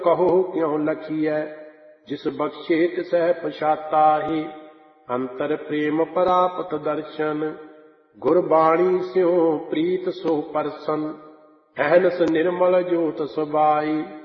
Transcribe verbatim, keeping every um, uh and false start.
कहो क्यों लखिए, जिस बख्शे तिसह पछाताहि। अंतर प्रेम परापत दर्शन, गुरबाणी स्यों प्रीत सो परसन। अहनस निर्मल ज्योत सुबाई,